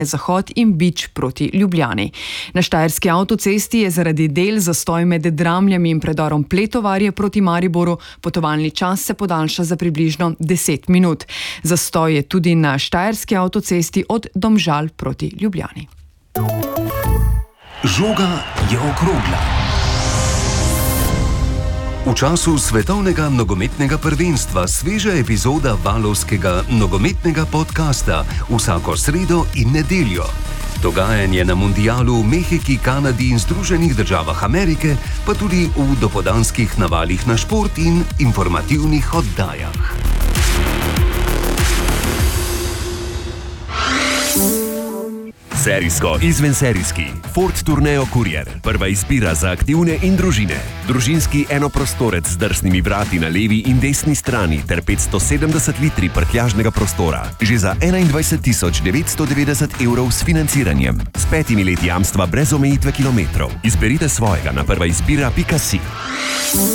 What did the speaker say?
Zahod in Bič proti Ljubljani. Na štajerski avtocesti je zaradi del zastoj med Dramljami in predorom Pletovarje proti Mariboru. Potovalni čas se podaljša za približno 10 minut. Zastoj je tudi na štajerski avtocesti od Domžal proti Ljubljani. Žoga je okrogla. V času svetovnega nogometnega prvenstva sveža epizoda valovskega nogometnega podcasta vsako sredo in nedeljo. Dogajanje na mundialu v Mehiki, Kanadi in Združenih državah Amerike, pa tudi v dopoldanskih navalih na šport in informativnih oddajah. Serijsko izvenserijski Ford Tourneo Courier. Prva izbira za aktivne in družine. Družinski enoprostorec z drsnimi vrati na levi in desni strani ter 570 litri prtljažnega prostora. Že za 21.990 € s financiranjem. S 5 leti jamstva brez omejitve kilometrov. Izberite svojega na prvaizbira.si.